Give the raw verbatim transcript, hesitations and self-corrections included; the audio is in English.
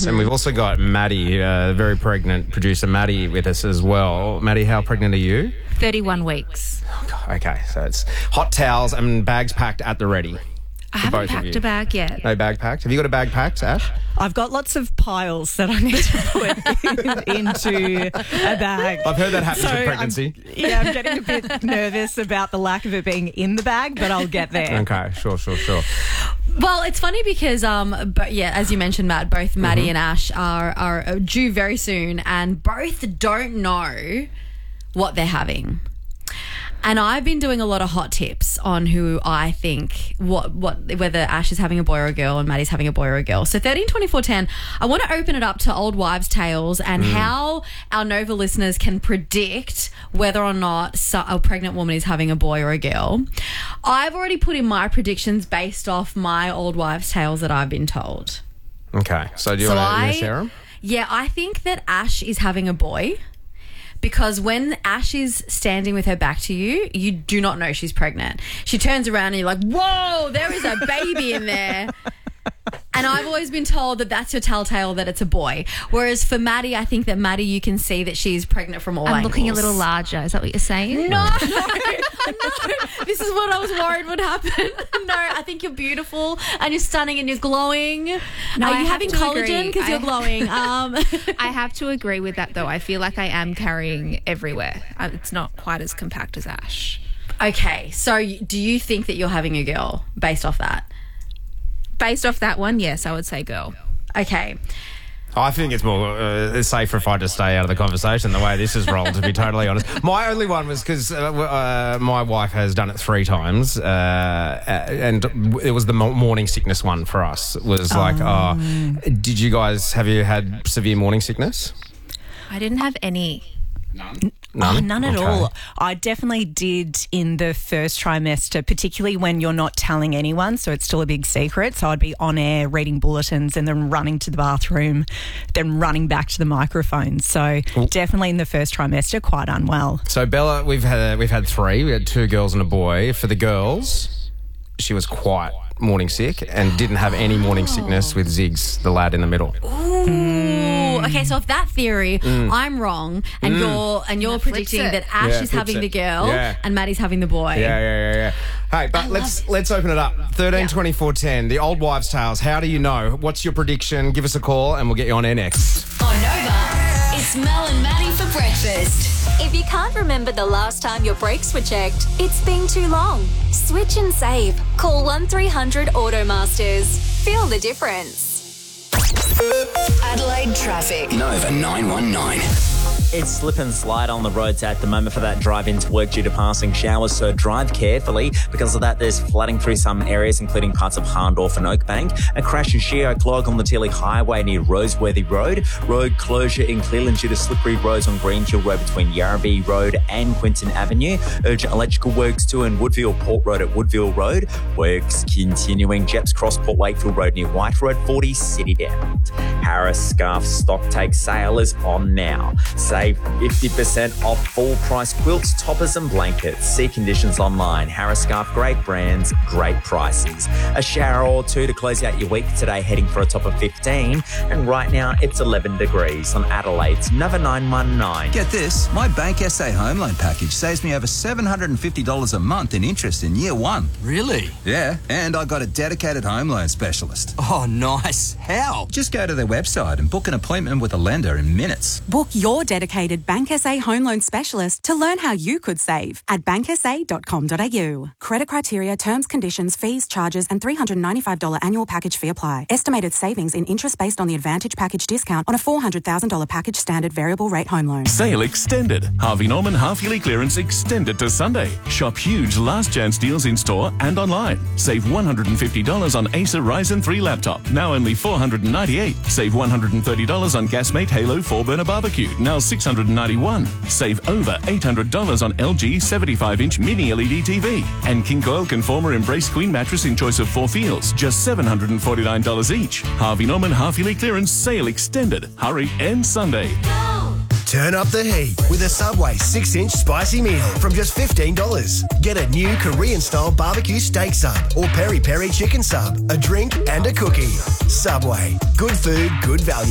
Mm-hmm. And we've also got Maddie, uh, very pregnant producer Maddie with us as well. Maddie, how pregnant are you? thirty-one weeks. Oh, God, okay, so it's hot towels and bags packed at the ready. I haven't packed a bag yet. No bag packed? Have you got a bag packed, Ash? I've got lots of piles that I need to put in, into a bag. I've heard that happens So with pregnancy. I'm, yeah, I'm getting a bit nervous about the lack of it being in the bag, but I'll get there. Okay, sure, sure, sure. Well, it's funny because, um, but yeah, as you mentioned, Matt, both Maddie Mm-hmm. and Ash are, are due very soon, and both don't know what they're having. And I've been doing a lot of hot tips on who I think, what, what, whether Ash is having a boy or a girl and Maddie's having a boy or a girl. So thirteen twenty-four ten, I want to open it up to old wives' tales and Mm. how our Nova listeners can predict whether or not so- a pregnant woman is having a boy or a girl. I've already put in my predictions based off my old wives' tales that I've been told. Okay, so do you So want I- to share them? Yeah, I think that Ash is having a boy. Because when Ash is standing with her back to you, you do not know she's pregnant. She turns around and you're like, whoa, there is a baby in there. And I've always been told that that's your telltale that it's a boy. Whereas for Maddie, I think that Maddie, you can see that she's pregnant from all I'm angles. looking a little larger. Is that what you're saying? No, no, no. This is what I was worried would happen. No, I think you're beautiful and you're stunning and you're glowing. No, Are I you have having to collagen? agree. Because you're I- glowing. Um, I have to agree with that, though. I feel like I am carrying everywhere. Uh, It's not quite as compact as Ash. okay, so y- do you think that you're having a girl based off that? Based off that one, yes, I would say girl. Okay. I think it's more uh, safer if I just stay out of the conversation the way this is rolled, to be totally honest. My only one was because uh, w- uh, my wife has done it three times, uh, and it was the mo- morning sickness one for us. It was like, oh, did you guys, have you had severe morning sickness? I didn't have any. None? Oh, none at Okay. all. I definitely did in the first trimester, particularly when you're not telling anyone, so it's still a big secret. So I'd be on air reading bulletins and then running to the bathroom, then running back to the microphone. So definitely in the first trimester, quite unwell. So Bella, we've had we've had three. We had two girls and a boy. For the girls, she was quite morning sick and didn't have any morning sickness with Ziggs, the lad in the middle. Ooh. Okay, so if that theory, I'm wrong, and you're and you're That flips predicting it. that Ash Yeah, is flips having it. the girl Yeah. and Maddie's having the boy. Yeah, yeah, yeah, yeah. Hey, but let's let's open it up. thirteen twenty-four ten, the old wives' tales. How do you know? What's your prediction? Give us a call and we'll get you on air next. On Nova, it's Mel and Maddie for breakfast. If you can't remember the last time your brakes were checked, it's been too long. Switch and save. Call one three hundred Automasters. Feel the difference. Adelaide traffic. Nova nine one nine. It's slip and slide on the roads at the moment for that drive into work due to passing showers, so drive carefully. Because of that, there's flooding through some areas, including parts of Harndorf and Oakbank. A crash in Sheer Clog on the Tilly Highway near Roseworthy Road. Road closure in Cleveland due to slippery roads on Greenhill Road between Yarrabee Road and Quinton Avenue. Urgent electrical works too in Woodville Port Road at Woodville Road. Works continuing. Jeps Cross Port Wakefield Road near White Road forty Citybound. Harris Scarf stock take sale is on now. Save fifty percent off full price quilts, toppers and blankets. See conditions online. Harris Scarf, great brands, great prices. A shower or two to close out your week today, heading for a top of fifteen. And right now it's eleven degrees on Adelaide's Nova nine one nine. Get this, my Bank S A home loan package saves me over seven hundred fifty dollars a month in interest in year one. Really? Yeah, and I got a dedicated home loan specialist. Oh, nice. How? Just go to their website and book an appointment with a lender in minutes. Book your dedicated Bank S A home loan specialist to learn how you could save at bank s a dot com dot a u. Credit criteria, terms, conditions, fees, charges and three hundred ninety-five dollars annual package fee apply. Estimated savings in interest based on the Advantage package discount on a four hundred thousand dollars package standard variable rate home loan. Sale extended. Harvey Norman half-yearly clearance extended to Sunday. Shop huge last chance deals in store and online. Save one hundred fifty dollars on Acer Ryzen three laptop, now only four hundred ninety-eight dollars. Save one hundred thirty dollars on Gasmate Halo four burner barbecue, now six hundred ninety-one dollars. Save over eight hundred dollars on L G seventy-five inch mini L E D T V. And King Coil Conformer Embrace Queen mattress in choice of four feels, just seven hundred forty-nine dollars each. Harvey Norman half-yearly clearance sale extended. Hurry, end Sunday. Turn up the heat with a Subway six inch spicy meal from just fifteen dollars. Get a new Korean-style barbecue steak sub or peri-peri chicken sub, a drink and a cookie. Subway. Good food, good value.